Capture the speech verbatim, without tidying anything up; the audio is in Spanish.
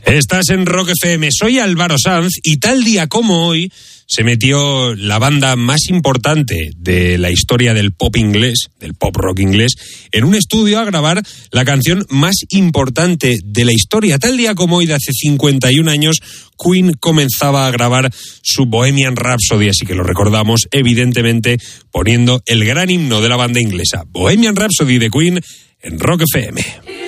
Estás en Rock F M, soy Álvaro Sanz y tal día como hoy se metió la banda más importante de la historia del pop inglés, del pop rock inglés, en un estudio a grabar la canción más importante de la historia. Tal día como hoy de hace cincuenta y un años, Queen comenzaba a grabar su Bohemian Rhapsody, así que lo recordamos evidentemente poniendo el gran himno de la banda inglesa, Bohemian Rhapsody de Queen en Rock F M.